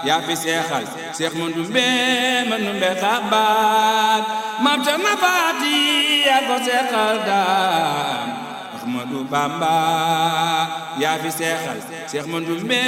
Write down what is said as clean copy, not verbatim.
yaa fi seexal Seex Mandumbe Mandumbe xabaar maam Cerno Faati yaa ko seexal daam Ahmadu Bamba yaa fi seexal Seex Mandumbe